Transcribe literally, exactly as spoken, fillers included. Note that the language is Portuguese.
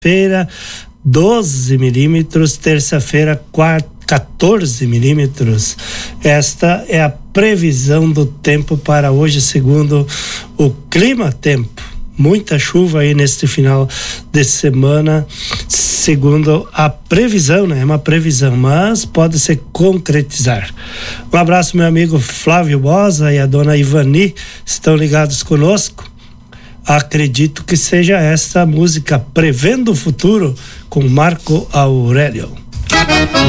Feira, doze milímetros, terça-feira, quatorze milímetros. Esta é a previsão do tempo para hoje, segundo o Clima Tempo. Muita chuva aí neste final de semana, segundo a previsão, né? É uma previsão, mas pode se concretizar. Um abraço, meu amigo Flávio Bosa e a dona Ivani, estão ligados conosco. Acredito que seja essa música Prevendo o Futuro, com Marco Aurélio.